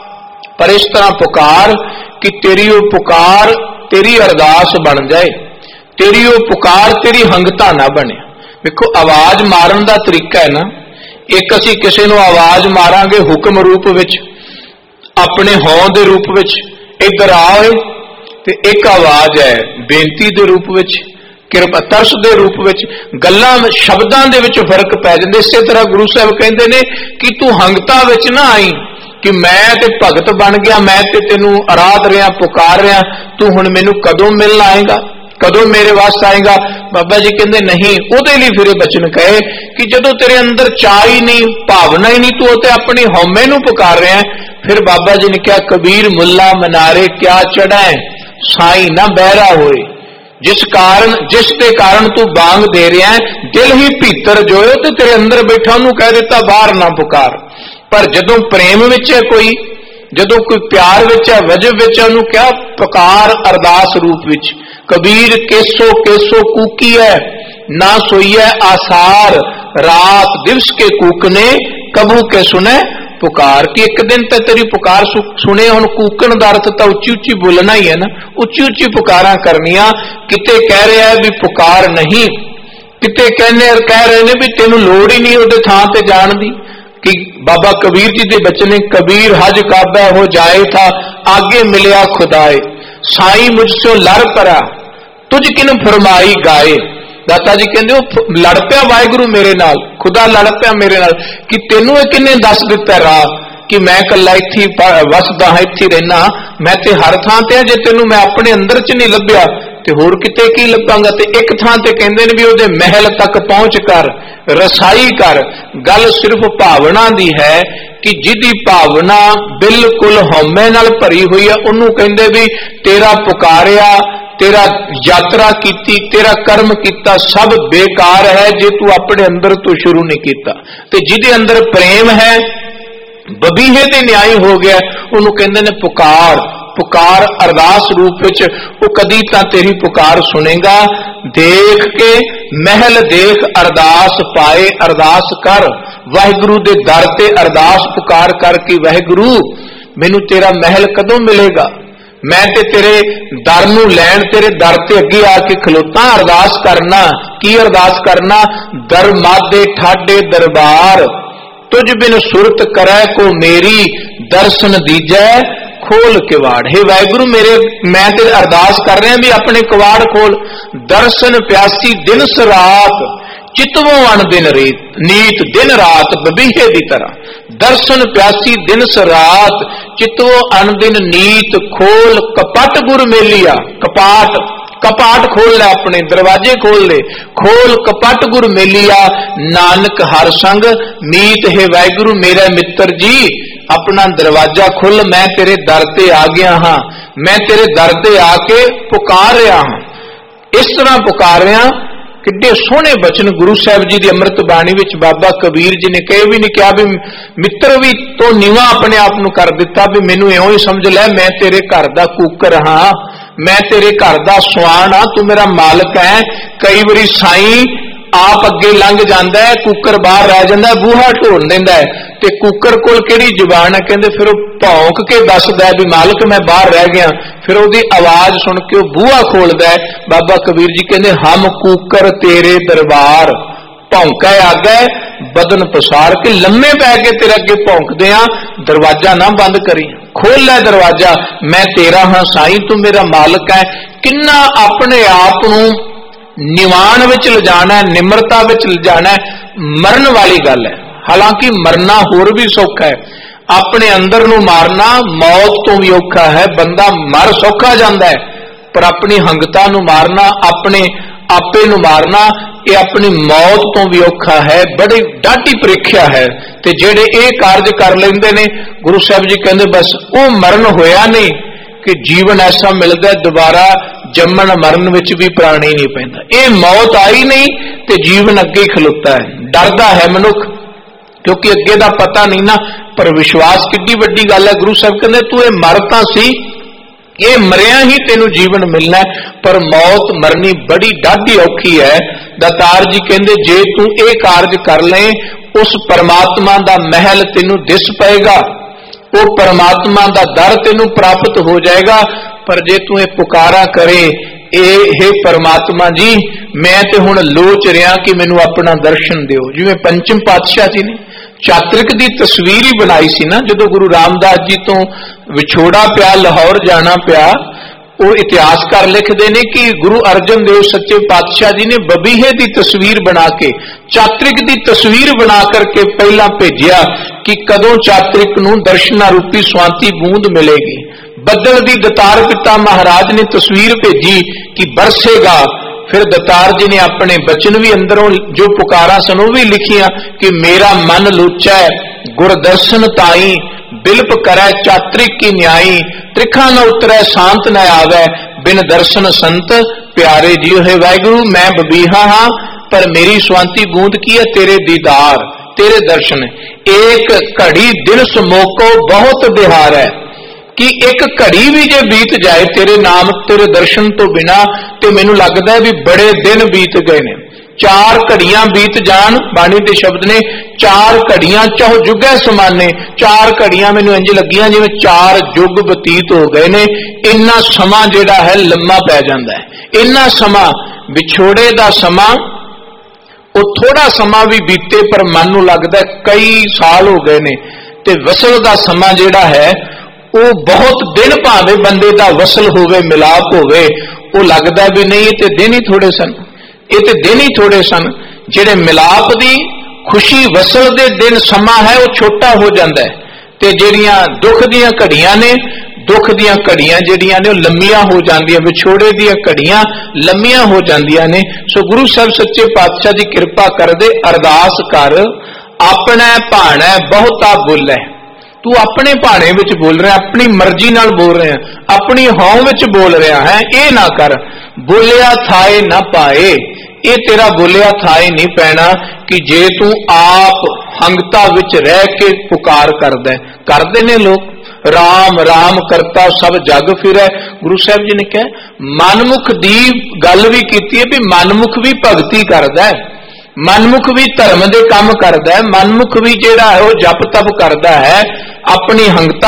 पर इस तरह पुकार कि तेरी वो पुकार तेरी अरदास बन जाए, तेरी वो पुकार तेरी हंगता ना बने। देखो आवाज मारन का तरीका है ना, एक असीं किसी नूं आवाज मारांगे हुक्म रूप विच, अपने हों दे रूप विच इधर आओ, ते एक आवाज है बेनती दे रूप विच ਕਿਰਪਾ ਤਰਸ ਦੇ ਰੂਪ ਵਿੱਚ ਗੱਲਾਂ ਸ਼ਬਦਾਂ ਦੇ ਵਿੱਚ ਫਰਕ ਪੈ ਜਾਂਦਾ। ਇਸੇ ਤਰ੍ਹਾਂ ਗੁਰੂ ਸਾਹਿਬ ਕਹਿੰਦੇ ਨੇ ਕਿ ਤੂੰ ਹੰਗਤਾ ਵਿੱਚ ਨਾ ਆਈ ਕਿ ਮੈਂ ਤੇ ਭਗਤ ਬਣ ਗਿਆ, ਮੈਂ ਤੇ ਤੈਨੂੰ ਆਰਾਧ ਰਿਹਾ, ਪੁਕਾਰ ਰਿਹਾ, ਤੂੰ ਹੁਣ ਮੈਨੂੰ ਕਦੋਂ ਮਿਲਣ ਆਏਗਾ, ਕਦੋਂ ਮੇਰੇ ਵਾਸਤੇ ਆਏਗਾ। ਬਾਬਾ ਜੀ ਕਹਿੰਦੇ ਨਹੀਂ, ਉਹਦੇ ਲਈ ਫਿਰ ਇਹ ਬਚਨ ਕਹੇ ਕਿ ਜਦੋਂ ਤੇਰੇ ਅੰਦਰ ਚਾਹ ਹੀ ਨਹੀਂ, ਭਾਵਨਾ ਹੀ ਨਹੀਂ, ਤੂੰ ਉਹ ਤੇ ਆਪਣੀ ਹਉਮੈ ਨੂੰ ਪੁਕਾਰ ਰਿਹਾ। ਫਿਰ ਬਾਬਾ ਜੀ ਨੇ ਕਿਹਾ ਕਬੀਰ ਮੁੱਲਾ ਮਨਾਰੇ ਕਿਆ ਚੜ੍ਹੈ ਸਾਈ ਨਾ ਬਹਿਰਾ ਹੋਏ। ਜਿਸ ਦੇ ਕਾਰਨ ਤੂੰ ਬਾਂਗ ਦੇ ਰਿਹਾ ਹੈ, ਦਿਲ ਹੀ ਭੀਤਰ ਜੋਇਓ, ਤੇ ਤੇਰੇ ਅੰਦਰ ਬੈਠਾ ਉਹਨੂੰ ਕਹਿ ਦਿੱਤਾ ਬਾਹਰ ਨਾ ਪੁਕਾਰ। ਪਰ ਜਦੋਂ ਪ੍ਰੇਮ ਵਿੱਚ ਹੈ ਕੋਈ, ਜਦੋਂ ਕੋਈ ਪਿਆਰ ਵਿੱਚ ਹੈ, ਵਜਬ ਵਿੱਚ ਹੈ, ਉਹਨੂੰ ਕਿਹਾ ਪੁਕਾਰ ਅਰਦਾਸ ਰੂਪ ਵਿੱਚ। ਕਬੀਰ ਕੇਸੋ ਕੇਸੋ ਕੂਕੀ ਹੈ ਨਾ ਸੋਈਐ ਆਸਾਰ, ਰਾਤ ਦਿਵਸ ਕੇ ਕੂਕਨੇ ਕਬੂ ਕੇ ਸੁਨੇ ਪੁਕਾਰ। ਕਿ ਇੱਕ ਦਿਨ ਤਾਂ ਤੇਰੀ ਪੁਕਾਰ ਸੁਣੇ। ਹੁਣ ਕੂਕਣ ਦਾ ਅਰਥ ਤਾਂ ਉੱਚੀ ਉੱਚੀ ਬੋਲਣਾ ਹੀ ਹੈ ਨਾ, ਉੱਚੀ ਉੱਚੀ ਪੁਕਾਰਾਂ ਕਰਨੀਆਂ। ਕਿਤੇ ਕਹਿ ਰਿਹਾ ਹੈ ਵੀ ਪੁਕਾਰ ਨਹੀਂ, ਕਿਤੇ ਕਹਿ ਰਹੇ ਨੇ ਵੀ ਤੈਨੂੰ ਲੋੜ ਹੀ ਨਹੀਂ ਉਹਦੇ ਥਾਂ ਤੇ ਜਾਣ ਦੀ। कि बाबा कबीर जी के बचने कबीर हज काबा हो जाए था आगे मिलिया खुदाए, साई मुझसे लड़ परा तुझ किन फरमाई गाए। दाता जी कहते हो लड़ पिया वाहिगुरु मेरे नाल, खुदा लड़ पिया मेरे नाल कि तेनू किन्ने दस दिता राह कि मैं कला इत्थे वसदा हां, इत्थे रहना, मैं ते हर थां ते जे तेनू मैं अपने अंदर च नहीं लभ्या ते होर किते की लभांगा। ते एक थां ते कहंदे ने भी उहदे महल तक पहुंच कर रसाई कर। गल सिर्फ भावना दी है कि जिहदी भावना बिल्कुल हौमे नाल भरी हुई है उहनूं कहंदे भी तेरा पुकारिया, तेरा यात्रा कीती, तेरा कर्म कीता सब बेकार है जे तू अपने अंदर तो शुरू नहीं कीता। ते जिहदे अंदर प्रेम है बबीहे ते न्याय हो गया उहनूं कहंदे ने पुकार। पुकार अरदास रूप विच वो कदी तां तेरी पुकार सुनेगा। देख के महल देख अरदास पाए, अरदास कर वाहिगुरु दे दर ते अरदास पुकार कर कि वाहिगुरु मैनू तेरा महल कदों मिलेगा, मैं ते तेरे दर नूं लैण तेरे दर ते अगे आके खलोता। अरदास करना की अरदास करना, दर मादे ठाडे दरबार तुझ बिन सुरत करै को मेरी, दर्शन दीजै खोल किवाड़। हे वाहिगुरु मेरे मैं ते अरदास कर रहा भी अपने किवाड़ खोल। दर्शन प्यासी दिन सरात चितवों अन दिन रीत नीत, दिन रात बबीहे दी तरह। दर्शन प्यासी दिन सरात चितवों अन दिन नीत, खोल कपट गुर मेलिया। कपाट कपाट खोल ले, अपने दरवाजे खोल ले, खोल कपट गुर मेलिया। नानक हर संग मीत, हे वाहिगुरु मेरा मित्र जी अपना दरवाजा खुल, मैं तेरे दर ते आ गया हाँ, मैं तेरे दर ते आके पुकार रहा हाँ। इस तरह पुकार रहा। किड्डे सोहने बचन गुरु साहब जी की अमृत बाणी विच बाबा कबीर जी ने कहे भी नहीं क्या भी मित्र भी तो नीवा अपने आप नूं कर दिता भी मैनू इउं ही समझ लै मैं तेरे घर दा कूकर हाँ, मैं तेरे घर दा सुआन हाँ, तू मेरा मालिक है। कई बारी साईं आप अगे लंघ जाता है, कुकर बाहर रह जाता है, बूहा ढोल देंदा है ते कुकर कोल किहड़ी जुबान है, कहंदे फिर वो भौंक के दसदा है भी मालिक मैं बाहर रह गया। फिर उसदी आवाज सुन के वो बूहा खोलदा है। बाबा कबीर जी कहंदे हम कुकर तेरे दरबार, भौंका आ गए बदन पसार के लम्मे पै के तेरे अगे भौंकदे आ, दरवाजा ना बंद करी, खोल लै दरवाजा, मैं तेरा हाँ साईं, तू मेरा मालिक है। किन्ना अपने आप नूं निवाण विच लिजाना है, निमरता विच लिजाना है, मरण वाली गल है। हालांकि मरना होर भी सौखा है, अपने अंदर नूं मारना मौत तो भी औखा है। बंदा मर सौखा जाता है पर अपनी हंगता नूं मारना, अपने आपे नूं मारना ये अपनी मौत तो भी औखा है, बड़ी डाटी परीक्षा है। ते जेड़े ये कार्य कर लेंदे ने गुरु साहब जी कहंदे बस वो मरण होया नहीं कि जीवन ऐसा मिलता है दोबारा जम्मन मरण विच भी प्राणी नहीं पैंदा। ये मौत आई नहीं ते जीवन अगे ही खलोता है। डरदा है मनुख क्योंकि अगे दा पता नहीं ना, पर विश्वास कितनी वड्डी गल है। गुरु साहब कहंदे तू ये मरता सी, ये मरिया ही तेनू जीवन मिलना है, पर मौत मरनी बड़ी डाढी औखी है। दातार जी कहंदे जे तू ये कार्य कर ले उस परमात्मा दा महल तेनू दिस पएगा, वो परमात्मा दा दर तेनू प्राप्त हो जाएगा। पर जे तू ये पुकारा करे हे परमात्मा जी मैं ते हुण लोच रहा कि मैनू अपना दर्शन दिओ। जिवें पंचम पातशाह जी ने चातरिक दी तस्वीर ही बनाई सी ना, जदों गुरु रामदास जी तो विछोड़ा पिया, लाहौर जाना पिया, ਉਹ ਇਤਿਹਾਸਕਾਰ ਲਿਖਦੇ ਨੇ ਕਿ ਗੁਰੂ ਅਰਜਨ ਦੇਵ ਸੱਚੇ ਪਾਤਸ਼ਾਹ ਜੀ ਨੇ ਬਬੀਹੇ ਦੀ ਤਸਵੀਰ ਬਣਾ ਕੇ, ਚਾਤ੍ਰਿਕ ਦੀ ਤਸਵੀਰ ਬਣਾ ਕਰਕੇ ਪਹਿਲਾਂ ਭੇਜਿਆ ਕਿ ਕਦੋਂ ਚਾਤ੍ਰਿਕ ਨੂੰ ਦਰਸ਼ਨਾ ਰੂਪੀ ਸਵਾਂਤੀ ਬੂੰਦ ਮਿਲੇਗੀ। ਬੱਦਲ ਦੀ ਦਤਾਰ ਪਿਤਾ ਮਹਾਰਾਜ ਨੇ ਤਸਵੀਰ ਭੇਜੀ ਕਿ ਬਰਸੇਗਾ। ਫਿਰ ਦਤਾਰ ਜੀ ਨੇ ਆਪਣੇ ਬਚਨ ਵੀ ਅੰਦਰੋਂ ਜੋ ਪੁਕਾਰਾਂ ਸਨ ਉਹ ਵੀ ਲਿਖੀਆਂ ਕਿ ਮੇਰਾ ਮਨ ਲੋਚੈ ਗੁਰਦਰਸ਼ਨ ਤਾਈ, ਬਿਲਪ ਕਰੈ ਚਾਤ੍ਰਿਕ ਕੀ ਨਿਆਈ, ਤ੍ਰਿਖਾ न ਉਤਰੈ शांत न आवे, बिन दर्शन संत प्यारे जियो। है वाहिगुरु, मैं बबीहा हाँ पर मेरी स्वांति बूंद की है तेरे दीदार, तेरे दर्शन। एक घड़ी दिन समोको बहुत बिहार है, कि एक घड़ी भी जे बीत जाए तेरे नाम तेरे दर्शन तो बिना तो मैनू लगता है भी बड़े दिन बीत गए ने। चार घड़ियां बीत जान, बाणी के शब्द ने चार घड़ियां चौह जुगे समाने। चार घड़ियां मैनू इंज लगियां जिवें चार युग बतीत हो गए ने। इन्ना समा जिहड़ा है लम्मा पै जांदा है। इन्ना समा विछोड़े दा समा वो थोड़ा समा भी बीते पर मन नूं लगदा कई साल हो गए ने। ते वसल दा समा जिहड़ा है वो बहुत दिन, भावें बंदे दा वसल होवे मिलाप होवे, वो लगदा भी नहीं ये ते दिन ही थोड़े सन, ये तो दिन ही थोड़े सन। जिहड़े मिलाप दी खुशी वसल दे दिन समा है वो छोटा हो जाता है, ते जिहड़ियां दुख दियां घड़ियां ने, दुख दियां घड़ियां जिहड़ियां ने लंबियां हो जांदियां, विछोड़े दियां घड़ियां लंबियां हो जांदियां ने। सो गुरु साहब सच्चे पातशाह दी कृपा कर दे, अरदास कर अपना भाणा बहुता बोलै। तू अपने भाणे विच बोल रहा, अपनी मर्जी नाल बोल रहा, अपनी हौं विच बोल रहा है। ये ना कर बोलिया थाए ना पाए, ये तेरा बोलिया थाए नहीं पैना कि जे तू आप हंगता विच रह के पुकार करदे ने लोग। राम राम करता सब जग फिरै। गुरु साहब जी ने कहा मनमुख दी गल भी कीती है भी मनमुख भी भगती करदा है, मनमुख भी धर्म दे काम करदा है, मनमुख भी जिहड़ा है वो जप तप करदा है, अपनी हंगता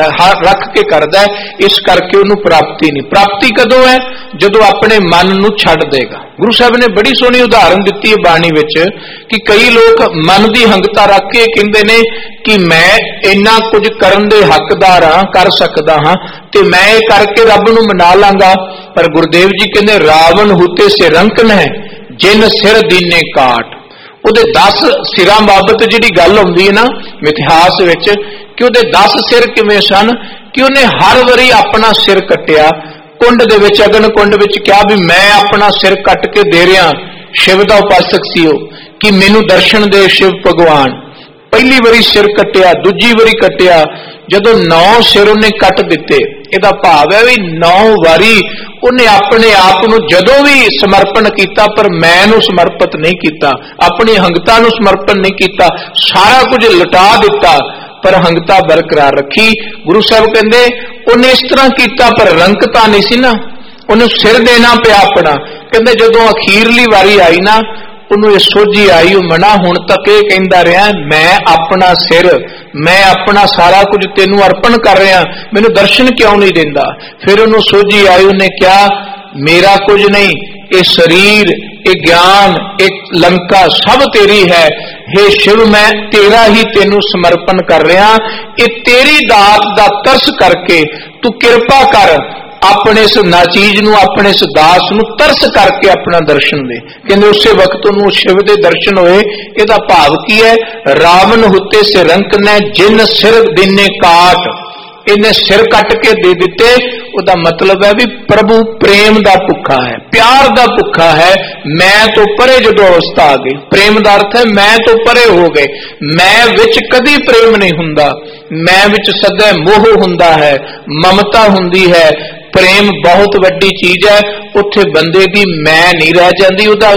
रख के करदा है। इस करके उन्होंने प्राप्ति नहीं। प्राप्ति कदों है? जदों अपने मन नूं छड्ड देगा। गुरु साहब ने बड़ी सोहनी उदाहरण दी है बाणी विच कि कई लोग मन की हंगता रख के कहंदे ने कि मैं इन्ना कुछ करन दे हकदार हाँ, कर सकदा हाँ, ते मैं ये करके रब नूं मना लांगा। पर गुरुदेव जी कहंदे रावण हुते से रंकन है जिन सिर दीने काट। उहदे 10 सिरां बाबत जिहड़ी गल आउंदी है ना इतिहास विच कि उहदे 10 सिर किवें सन कि उहने हर वारी अपना सिर कट्टिया। कुंड दे विच अगन कुंड विच कहा भी मैं अपना सिर कट के दे रहा। शिव दा उपासक सी वो कि मैनू दर्शन दे शिव भगवान। पहली वारी सिर कट्टिया, दूजी वारी कट्टिया, जदों 9 सिर उन्हें कट दिते। इहदा भाव है भी 9 वारी उन्हें अपने आप नूं जदों भी समर्पण किया पर मैं नूं समर्पित नहीं किया, अपनी हंगता नूं समर्पण नहीं किया, सारा कुछ लुटा दिता पर हंगता बरकरार रखी। गुरु साहब कहंदे उन्हें इस तरह किया पर रंकता नहीं सी ना, उन्हें सिर देना पिया अपना। कहंदे जदों अखीरली वारी आई ना उन्होंने ये सोझी आई मना हुण तक ये कहंदा रहा मैं अपना सिर, मैं अपना सारा कुछ तेनू अर्पण कर रहा, मैनू दर्शन क्यों नहीं देंदा। फिर उन्होंने सोझी आई, उन्हें क्या मेरा कुछ नहीं, ये शरीर, ये ज्ञान, एक लंका सब तेरी है। हे शिव मैं तेरा ही तेनू समर्पण कर रहा, ये तेरी दात दा तरस करके तू कृपा कर अपने इस नाचीज नूं, अपने इस दास नूं तरस करके अपना दर्शन दे। कहंदे उसे वक्त उन्होंने शिव दे दर्शन होए। इहदा भाव की है रावण हुते से रंक ने जिन सिर दीने काट, इन्हें सिर कट के दे दिते। उदा मतलब है भी प्रभु प्रेम दा भुखा है, प्यार दा भुखा है। मैं तो परे जो अवस्था आ गई, प्रेम दा अर्थ है मैं तो परे हो गए। मैं विच कदी प्रेम नहीं हुंदा, मैं विच सदा मोह हुंदा है, ममता हुंदी है। प्रेम बहुत वड्डी चीज है, उत्थे बंदे दी मैं नहीं रह जाती। उदा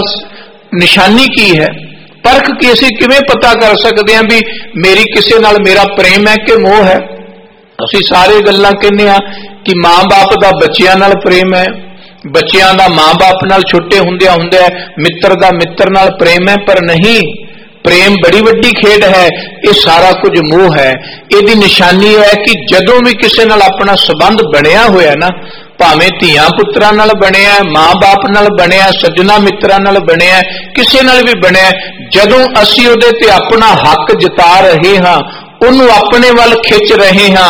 निशानी की है, परख की असीं किवें पता कर सकते हैं भी मेरी किसी नाल मेरा प्रेम है कि मोह है। असीं सारे गल्लां कहने आ कि मां बाप दा बच्चियां नाल प्रेम है, बच्चियां दा मां बाप नाल छोटे हुंदियां हुंदा है, मित्र दा मित्र नाल प्रेम है, पर नहीं, प्रेम बड़ी वड्डी खेड है। ये सारा कुछ मोह है। इसकी निशानी है कि जदों भी किसी नाल अपना संबंध बनया होया ना, भावें धीआं पुत्रां नाल बनया, मां बाप नाल बनया, सज्जना मित्रां नाल बनया, किसी नाल भी बनया, जदों असीं उहदे ते अपना हक जता रहे हां, उहनूं अपने वल खिच रहे हां,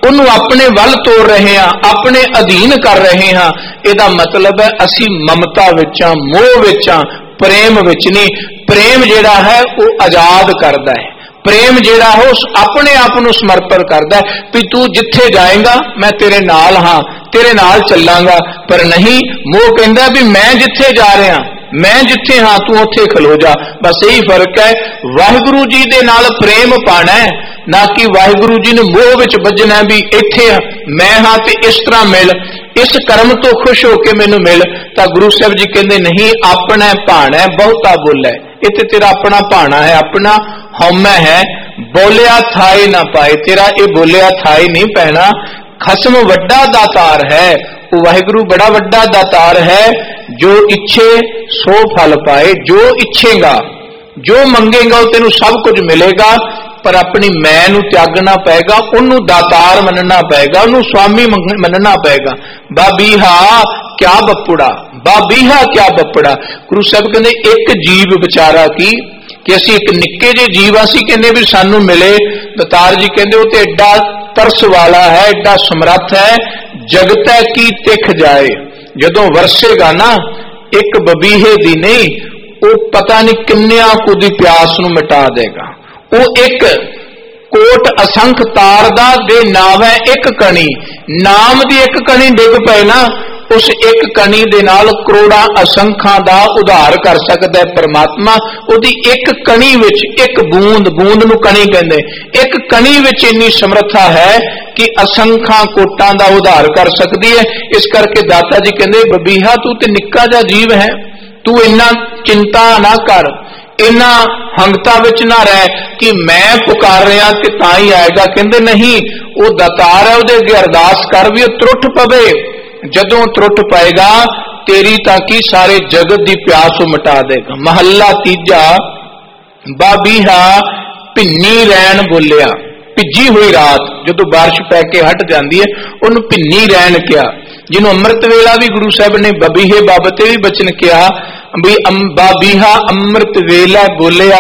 ਉਹਨੂੰ ਆਪਣੇ ਵੱਲ ਤੋਰ ਰਹੇ ਹਾਂ, ਆਪਣੇ ਅਧੀਨ ਕਰ ਰਹੇ ਹਾਂ। ਇਹਦਾ ਮਤਲਬ ਹੈ ਅਸੀਂ ਮਮਤਾ ਵਿੱਚ ਹਾਂ, ਮੋਹ ਵਿੱਚ ਹਾਂ, ਪ੍ਰੇਮ ਵਿੱਚ ਨਹੀਂ। ਪ੍ਰੇਮ ਜਿਹੜਾ ਹੈ ਉਹ ਆਜ਼ਾਦ ਕਰਦਾ ਹੈ। ਪ੍ਰੇਮ ਜਿਹੜਾ ਹੈ ਉਹ ਆਪਣੇ ਆਪ ਨੂੰ ਸਮਰਪਣ ਕਰਦਾ ਹੈ ਵੀ ਤੂੰ ਜਿੱਥੇ ਜਾਏਗਾ ਮੈਂ ਤੇਰੇ ਨਾਲ ਹਾਂ, ਤੇਰੇ ਨਾਲ ਚੱਲਾਂਗਾ। ਪਰ ਨਹੀਂ, ਮੋਹ ਕਹਿੰਦਾ ਵੀ ਮੈਂ ਜਿੱਥੇ ਜਾ ਰਿਹਾ, ਮੈਂ ਜਿੱਥੇ ਹਾਂ ਤੂੰ ਉੱਥੇ ਖਲੋ ਜਾ। ਬਸ ਇਹੀ ਫਰਕ ਹੈ। ਵਾਹਿਗੁਰੂ ਜੀ ਦੇ ਨਾਲ ਪ੍ਰੇਮ ਪਾਣਾ ਹੈ, ਨਾ ਕਿ ਵਾਹਿਗੁਰੂ ਜੀ ਨੂੰ ਮੋਹ ਵਿੱਚ ਵੱਜਣਾ ਵੀ ਇੱਥੇ ਮੈਂ ਹਾਂ ਤੇ ਇਸ ਤਰ੍ਹਾਂ ਮਿਲ, ਇਸ ਕਰਮ ਤੋਂ ਖੁਸ਼ ਹੋ ਕੇ ਮੈਨੂੰ ਮਿਲ। ਤਾਂ ਗੁਰੂ ਸਾਹਿਬ ਜੀ ਕਹਿੰਦੇ ਨਹੀਂ, ਆਪਣਾ ਭਾਣਾ ਹੈ, ਬਹੁਤਾ ਬੋਲੇ। ਇੱਥੇ ਤੇਰਾ ਆਪਣਾ ਭਾਣਾ ਹੈ, ਆਪਣਾ ਹਉਮੈ ਹੈ। ਬੋਲਿਆ ਥਾਏ ਨਾ ਪਾਏ, ਤੇਰਾ ਇਹ ਬੋਲਿਆ ਥਾਏ ਨਹੀਂ ਪੈਣਾ। ਖਸਮ ਵੱਡਾ ਦਾਤਾਰ ਹੈ, ਉਹ ਵਾਹਿਗੁਰੂ ਬੜਾ ਵੱਡਾ ਦਾਤਾਰ ਹੈ। ਜੋ ਇੱਛੇ ਸੋ ਫਲ ਪਾਏ, ਜੋ ਇੱਛੇਗਾ, ਜੋ ਮੰਗੇਗਾ ਉਹ ਤੈਨੂੰ ਸਭ ਕੁਝ ਮਿਲੇਗਾ। ਪਰ ਆਪਣੀ ਮੈਂ ਨੂੰ ਤਿਆਗਣਾ ਪਏਗਾ, ਉਹਨੂੰ ਦਾਤਾਰ ਮੰਨਣਾ ਪਏਗਾ, ਉਹਨੂੰ ਸਵਾਮੀ ਮੰਨਣਾ ਪਏਗਾ। ਬਾਬੀਹਾ ਕਿਆ ਬੱਪੜਾ, ਬਾਬੀਹਾ ਕਿਆ ਬੱਪੜਾ। ਗੁਰੂ ਸਾਹਿਬ ਕਹਿੰਦੇ ਇੱਕ ਜੀਵ ਵਿਚਾਰਾ ਕਿ ਅਸੀਂ ਇੱਕ ਨਿੱਕੇ ਜਿਹੇ ਜੀਵ, ਅਸੀਂ ਕਹਿੰਦੇ ਵੀ ਸਾਨੂੰ ਮਿਲੇ। ਦਾਤਾਰ ਜੀ ਕਹਿੰਦੇ ਉਹ ਤੇ ਐਡਾ ਤਰਸ ਵਾਲਾ ਹੈ, ਐਡਾ ਸਮਰੱਥ ਹੈ। ਜਗਤੈ ਕੀ ਤਿਖ ਜਾਏ, ਜਦੋਂ ਵਰਸੇਗਾ ਨਾ ਇੱਕ ਬਬੀਹੇ ਦੀ ਨਹੀਂ, ਉਹ ਪਤਾ ਨਹੀਂ ਕਿੰਨਿਆਂ ਕੁ ਦੀ ਪਿਆਸ ਨੂੰ ਮਿਟਾ ਦੇਗਾ। ਉਹ ਇੱਕ ਕੋਟ ਅਸੰਖ ਤਾਰ ਦਾ ਦੇ ਨਾਮ ਹੈ ਇੱਕ ਕਣੀ। ਨਾਮ ਦੀ ਇੱਕ ਕਣੀ ਡਿੱਗ ਪਏ ਨਾ, ਉਸ ਇੱਕ ਕਣੀ ਦੇ ਨਾਲ ਕਰੋੜਾਂ ਅਸੰਖਾਂ ਦਾ ਉਧਾਰ ਕਰ ਸਕਦਾ ਹੈ ਪਰਮਾਤਮਾ। ਉਹਦੀ ਇੱਕ ਕਣੀ ਵਿੱਚ, ਇੱਕ ਬੂੰਦ, ਬੂੰਦ ਨੂੰ ਕਣੀ ਕਹਿੰਦੇ, ਇੱਕ ਕਣੀ ਵਿੱਚ ਇੰਨੀ ਸਮਰੱਥਾ ਹੈ ਕਿ ਅਸੰਖਾਂ ਕੋਟਾਂ ਦਾ ਉਧਾਰ ਕਰ ਸਕਦੀ ਹੈ। ਇਸ ਕਰਕੇ ਦਾਤਾ ਜੀ ਕਹਿੰਦੇ ਬਬੀਹਾ ਤੂੰ ਤੇ ਨਿੱਕਾ ਜਿਹਾ ਜੀਵ ਹੈ, ਤੂੰ ਇੰਨਾ ਚਿੰਤਾ ਨਾ ਕਰ, ਇੰਨਾ ਹੰਗਤਾ ਵਿੱਚ ਨਾ ਰਹਿ ਕਿ ਮੈਂ ਪੁਕਾਰ ਰਿਹਾ ਤੇ ਤਾਂ ਹੀ ਆਏਗਾ। ਕਹਿੰਦੇ ਨਹੀਂ, ਉਹ ਦਾਤਾਰ ਹੈ, ਉਹਦੇ ਅੱਗੇ ਅਰਦਾਸ ਕਰ ਵੀ ਉਹ ਤਰੁੱਠ ਪਵੇ। ਜਦੋਂ ਤਰੁੱਟ ਪਾਏਗਾ ਤੇਰੀ ਤਾਂ ਕੀ ਸਾਰੇ ਜਗਤ ਦੀ ਪਿਆਸ ਉਹ ਮਿਟਾ ਦੇਗਾ। ਮਹੱਲਾ ਤੀਜਾ। ਬਾਬੀਹਾ ਭਿੰਨੀ ਰੈਣ ਬੋਲਿਆ, ਭਿੱਜੀ ਹੋਈ ਰਾਤ ਜਦੋਂ ਬਾਰਿਸ਼ ਪੈ ਕੇ ਹਟ ਜਾਂਦੀ ਹੈ ਉਹਨੂੰ ਭਿੰਨੀ ਰੈਣ ਕਿਹਾ। ਜਿਹਨੂੰ ਅੰਮ੍ਰਿਤ ਵੇਲਾ ਵੀ ਗੁਰੂ ਸਾਹਿਬ ਨੇ ਬਬੀਹੇ ਬਾਬਤ ਵੀ ਬਚਨ ਕਿਹਾ ਵੀ ਬਾਬੀਹਾ ਅੰਮ੍ਰਿਤ ਵੇਲਾ ਬੋਲਿਆ,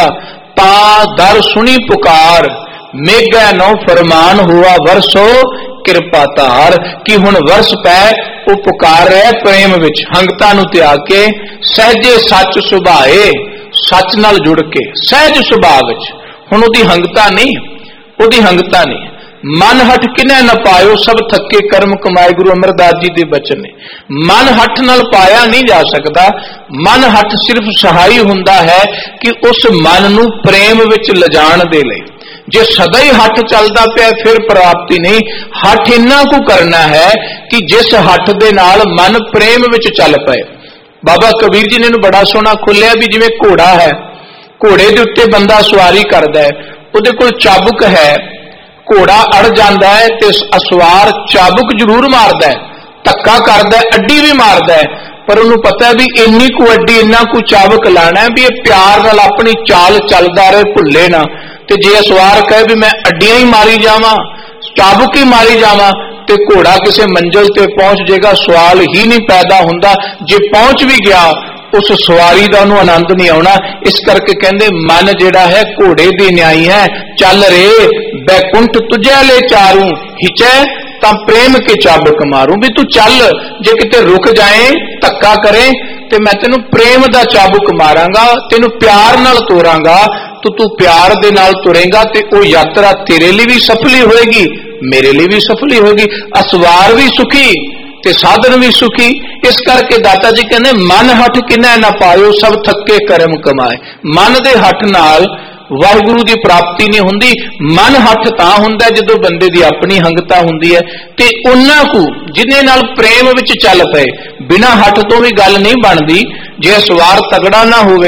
ਤਾਂ ਦਰ ਸੁਣੀ ਪੁਕਾਰ, ਮੇਘੈ ਨੋ ਫਰਮਾਨ ਹੋਆ ਵਰਸੋ ਕਿਰਪਾ ਧਾਰ। ਕਿ ਹੁਣ ਵਰਸ ਪੈ, ਉਹ ਪੁਕਾਰ ਰਿਹਾ ਪ੍ਰੇਮ ਵਿੱਚ, ਹੰਗਤਾ ਨੂੰ ਤਿਆਗ ਕੇ, ਸਹਿਜੇ ਸੱਚ ਸੁਭਾਏ, ਸੱਚ ਨਾਲ ਜੁੜ ਕੇ ਸਹਿਜ ਸੁਭਾਅ ਵਿੱਚ। ਹੁਣ ਉਹਦੀ ਹੰਗਤਾ ਨਹੀਂ, ਉਹਦੀ ਹੰਗਤਾ ਨਹੀਂ। ਮਨ ਹੱਠ ਕਿਨੈ ਨਾ ਪਾਇਓ, ਸਭ ਥੱਕੇ ਕਰਮ ਕਮਾਏ। ਗੁਰੂ ਅਮਰਦਾਸ ਜੀ ਦੇ ਬਚਨ ਨੇ। ਮਨ ਹੱਠ ਨਾਲ ਪਾਇਆ ਨਹੀਂ ਜਾ ਸਕਦਾ। ਮਨ ਹੱਠ ਸਿਰਫ ਸਹਾਈ ਹੁੰਦਾ ਹੈ ਕਿ ਉਸ ਮਨ ਨੂੰ ਪ੍ਰੇਮ ਵਿੱਚ ਲਿਜਾਣ ਦੇ ਲਈ। ਜੇ ਸਦਾ ਹੀ ਹੱਠ ਚੱਲਦਾ ਪਿਆ ਫਿਰ ਪ੍ਰਾਪਤੀ ਨਹੀਂ। ਹੱਠ ਇੰਨਾ ਕੁ ਕਰਨਾ ਹੈ ਕਿ ਜਿਸ ਹੱਠ ਦੇ ਨਾਲ ਮਨ ਪ੍ਰੇਮ ਵਿੱਚ ਚੱਲ ਪਏ। ਬਾਬਾ ਕਬੀਰ ਜੀ ਨੇ ਇਹਨੂੰ ਬੜਾ ਸੋਹਣਾ ਖੋਲਿਆ ਵੀ ਜਿਵੇਂ ਘੋੜਾ ਹੈ, ਘੋੜੇ ਦੇ ਉੱਤੇ ਬੰਦਾ ਸਵਾਰੀ ਕਰਦਾ ਹੈ, ਉਹਦੇ ਕੋਲ ਚਾਬੁਕ ਹੈ, ਘੋੜਾ ਅੜ ਜਾਂਦਾ ਹੈ ਤੇ ਅਸਵਾਰ ਚਾਬੁਕ ਜ਼ਰੂਰ ਮਾਰਦਾ ਹੈ, ਧੱਕਾ ਕਰਦਾ ਹੈ, ਅੱਡੀ ਵੀ ਮਾਰਦਾ ਹੈ, ਪਰ ਉਹਨੂੰ ਪਤਾ ਹੈ ਵੀ ਇੰਨੀ ਕੁ ਅੱਡੀ, ਇੰਨਾ ਕੁ ਚਾਬੁਕ ਲਾਣਾ ਹੈ ਵੀ ਇਹ ਪਿਆਰ ਨਾਲ ਆਪਣੀ ਚਾਲ ਚੱਲਦਾ ਰਹੇ, ਭੁੱਲੇ ਨਾ। ਤੇ ਜੇ ਅਸਵਾਰ ਕਹੇ ਵੀ ਮੈਂ ਅੱਡੀਆਂ ਹੀ ਮਾਰੀ ਜਾਵਾਂ, ਚਾਬੁਕ ਹੀ ਮਾਰੀ ਜਾਵਾਂ, ਤੇ ਘੋੜਾ ਕਿਸੇ ਮੰਜ਼ਿਲ ਤੇ ਪਹੁੰਚ ਜਾਏਗਾ, ਸਵਾਲ ਹੀ ਨਹੀਂ ਪੈਦਾ ਹੁੰਦਾ। ਜੇ ਪਹੁੰਚ ਵੀ ਗਿਆ ਉਸ ਸਵਾਰੀ ਦਾ ਉਹਨੂੰ ਆਨੰਦ ਨਹੀਂ ਆਉਣਾ। ਇਸ ਕਰਕੇ ਕਹਿੰਦੇ ਮਨ ਜਿਹੜਾ ਹੈ ਘੋੜੇ ਦੀ ਨਿਆਈ ਹੈ। ਚੱਲ ਰੇ ਬੈਕੁੰਠ ਤੁਝੇ ਲੈ ਚਾਰੂ, ਹਿਚੈ ਤਾਂ ਪ੍ਰੇਮ ਕੇ ਚਾਬਕ ਮਾਰੂ। ਵੀ ਤੂੰ ਚੱਲ, ਜੇ ਕਿਤੇ ਰੁਕ ਜਾਏ, ਧੱਕਾ ਕਰੇ, ਤੇ ਮੈਂ ਤੈਨੂੰ ਪ੍ਰੇਮ ਦਾ ਚਾਬੁਕ ਮਾਰਾਂਗਾ, ਤੈਨੂੰ ਪਿਆਰ ਨਾਲ ਤੋਰਾਂਗਾ। ਤੂੰ ਪਿਆਰ ਦੇ ਨਾਲ ਤੁਰੇਗਾ ਤੇ ਉਹ ਯਾਤਰਾ ਤੇਰੇ ਲਈ ਵੀ ਸਫਲੀ ਹੋਏਗੀ, ਮੇਰੇ ਲਈ ਵੀ ਸਫਲੀ ਹੋਏਗੀ। ਅਸਵਾਰ ਵੀ ਸੁਖੀ ਤੇ ਸਾਧਨ ਵੀ ਸੁਖੀ। ਇਸ ਕਰਕੇ ਦਾਤਾ ਜੀ ਕਹਿੰਦੇ ਮਨ ਹੱਠ ਕਿਨੈ ਨਾ ਪਾਇਓ, ਸਭ ਥੱਕੇ ਕਰਮ ਕਮਾਏ। ਮਨ ਦੇ ਹੱਠ ਨਾਲ ਵਾਹਿਗੁਰੂ ਦੀ ਪ੍ਰਾਪਤੀ ਨਹੀਂ ਹੁੰਦੀ। ਮਨ ਹੱਠ ਤਾਂ ਹੁੰਦਾ ਜਦੋਂ ਬੰਦੇ ਦੀ ਆਪਣੀ ਹੰਗਤਾ ਹੁੰਦੀ ਹੈ। ਤੇ ਉਹਨਾਂ ਕੁ ਜਿਹਦੇ ਨਾਲ ਪ੍ਰੇਮ ਵਿੱਚ ਚੱਲ ਪਏ, ਬਿਨਾਂ ਹੱਠ ਤੋਂ ਵੀ ਗੱਲ ਨਹੀਂ ਬਣਦੀ। ਜੇ ਸਵਾਰ ਤਗੜਾ ਨਾ ਹੋਵੇ,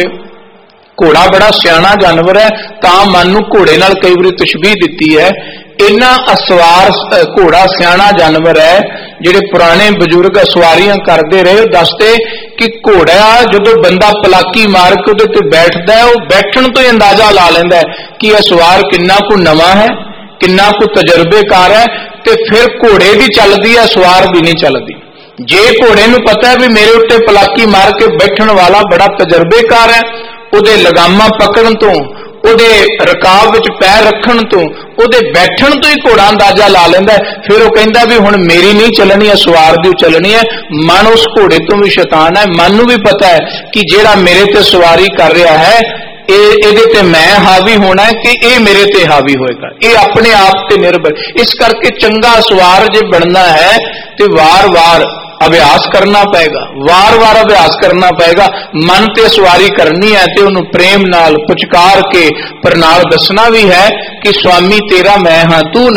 ਘੋੜਾ ਬੜਾ ਸਿਆਣਾ ਜਾਨਵਰ ਹੈ, ਤਾਂ ਮਨ ਨੂੰ ਘੋੜੇ ਨਾਲ ਕਈ ਵਾਰੀ ਤਸ਼ਬੀਹ ਦਿੱਤੀ ਹੈ। ਇੰਨਾ ਅਸਵਾਰ ਘੋੜਾ ਸਿਆਣਾ ਜਾਨਵਰ ਹੈ। ਜਿਹੜੇ ਪੁਰਾਣੇ ਬਜ਼ੁਰਗ ਸਵਾਰੀਆਂ ਕਰਦੇ ਰਹੇ ਉਹ ਦੱਸਦੇ ਕਿ ਘੋੜਾ ਜਦੋਂ ਬੰਦਾ ਪਲਾਕੀ ਮਾਰ ਕੇ ਉਹਦੇ ਤੇ ਬੈਠਦਾ ਹੈ, ਉਹ ਬੈਠਣ ਤੋਂ ਹੀ ਅੰਦਾਜ਼ਾ ਲਾ ਲੈਂਦਾ ਹੈ ਕਿ ਇਹ ਸਵਾਰ ਕਿੰਨਾ ਕੁ ਨਵਾਂ ਹੈ, ਕਿੰਨਾ ਕੁ ਤਜਰਬੇਕਾਰ ਹੈ। ਤੇ ਫਿਰ ਘੋੜੇ ਦੀ ਚੱਲਦੀ ਹੈ, ਸਵਾਰ ਦੀ ਨਹੀਂ ਚੱਲਦੀ। ਜੇ ਘੋੜੇ ਨੂੰ ਪਤਾ ਹੈ ਵੀ ਮੇਰੇ ਉੱਤੇ ਪਲਾਕੀ ਮਾਰ ਕੇ ਬੈਠਣ ਵਾਲਾ ਬੜਾ ਤਜਰਬੇਕਾਰ ਹੈ, ਉਹਦੇ ਲਗਾਮਾਂ ਪਕੜਨ ਤੋਂ, ਉਹਦੇ ਰਕਾਬ ਵਿੱਚ ਪੈਰ ਰੱਖਣ ਤੋਂ, ਉਹਦੇ ਬੈਠਣ ਤੋਂ ਹੀ ਘੋੜਾ ਅੰਦਾਜ਼ਾ ਲਾ ਲੈਂਦਾ। ਫਿਰ ਉਹ ਕਹਿੰਦਾ ਵੀ ਹੁਣ ਮੇਰੀ ਨਹੀਂ ਚੱਲਣੀ ਹੈ, ਸਵਾਰ ਦੀ ਚੱਲਣੀ ਹੈ। ਮਨ ਉਸ ਘੋੜੇ ਤੋਂ ਵੀ ਸ਼ੈਤਾਨ ਹੈ। ਮਨ ਨੂੰ ਵੀ ਪਤਾ ਹੈ ਕਿ ਜਿਹੜਾ ਮੇਰੇ ਤੇ ਸਵਾਰੀ ਕਰ ਰਿਹਾ ਹੈ ਇਹਦੇ ਤੇ ਮੈਂ ਹਾਵੀ ਹੋਣਾ ਹੈ ਕਿ ਇਹ ਮੇਰੇ ਤੇ ਹਾਵੀ ਹੋਏਗਾ। ਇਹ ਆਪਣੇ ਆਪ ਤੇ ਨਿਰਭਰ। ਇਸ ਕਰਕੇ ਚੰਗਾ ਸਵਾਰ ਜੇ ਬਣਨਾ ਹੈ ਤੇ ਵਾਰ-ਵਾਰ ਅਭਿਆਸ ਕਰਨਾ ਪਏਗਾ, ਵਾਰ-ਵਾਰ ਅਭਿਆਸ ਕਰਨਾ ਪਏਗਾ। ਮਨ ਤੇ ਸਵਾਰੀ ਕਰਨੀ ਹੈ ਤੇ ਉਹਨੂੰ ਪ੍ਰੇਮ ਨਾਲ ਪੁਚਕਾਰ ਕੇ ਪਰ ਨਾਲ ਦੱਸਣਾ ਵੀ ਹੈ ਕਿ ਸਵਾਮੀ ਤੇਰਾ ਮੈਂ ਹਾਂ, ਤੂੰ